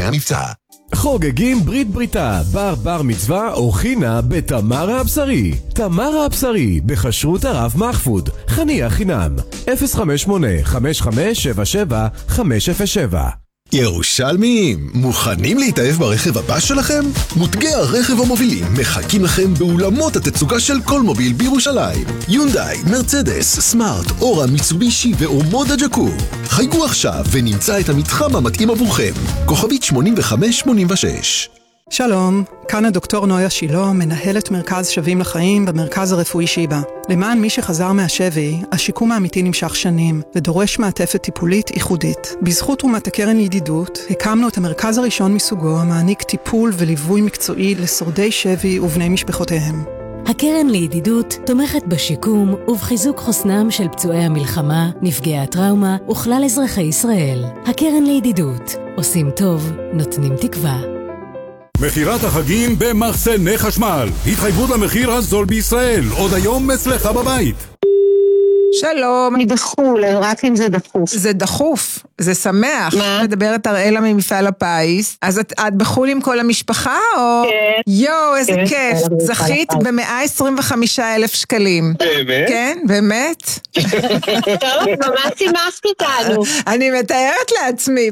המבצע. חוגגים ברית בריתה, בר מצווה או חינה בתמרה הבשרי. תמרה הבשרי, בכשרות הרב מחפוד. חניה חינם, 058-5577-507. ירושלמים, מוכנים להתאהב ברכב הבא שלכם? מותגי הרכב המובילים מחכים לכם באולמות התצוגה של כל מוביל בירושלים. יונדאי, מרצדס, סמארט, אורה, מיצובישי ואומודה ג'קור. חייגו עכשיו ונמצא את המתחם המתאים עבורכם. כוכבית 8586. שלום, כאן הדוקטור נויה שילה, מנהלת מרכז שווים לחיים במרכז הרפואי שיבא. למען מי שחזר מהשבי, השיקום האמיתי נמשך שנים ודורש מעטפת טיפולית ייחודית. בזכות תרומת הקרן לידידות, הקמנו את המרכז הראשון מסוגו המעניק טיפול וליווי מקצועי לשורדי שבי ובני משפחותיהם. הקרן לידידות תומכת בשיקום ובחיזוק חוסנם של פצועי המלחמה, נפגעי הטראומה וכלל אזרחי ישראל. הקרן לידידות, עושים טוב, נותנים תקווה. מחירת החגים במחסני חשמל. התחייבות למחיר הזול בישראל. עוד היום אצלך בבית. שלום. אני בחול, רק אם זה דחוף. זה דחוף, זה שמח. מה? מדברת אראלה ממפעל הפיס. אז את בחול עם כל המשפחה או? כן. יואו, איזה כיף. זכית ב125,000 שקלים. באמת? כן, באמת. טוב, ממש שימחת אותנו. אני מתארת לעצמי.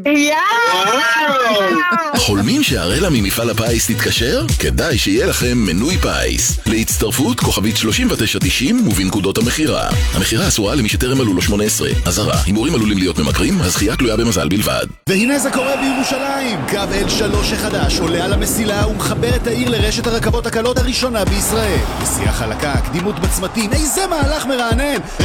חולמים שהראלה ממפעל הפיס תתקשר? כדאי שיהיה לכם מנוי פיס. להצטרפות כוכבית 3990 ובנקודות המחירה. המחירה אסורה למי שטרם מלאו לו 18. אזהרה, הימורים עלולים להיות ממכרים, הזכייה תלויה במזל בלבד. והנה זה קורה בירושלים. קו L3 החדש עולה על המסילה ומחבר את העיר לרשת הרכבות הקלות הראשונה בישראל. נסיעה חלקה, קדימות בצמתים, איזה מהלך מרענן.